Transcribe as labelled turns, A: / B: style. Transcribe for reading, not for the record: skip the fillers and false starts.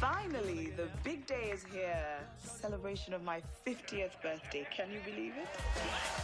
A: Finally, the big day is here. Celebration of my 50th birthday. Can you believe it?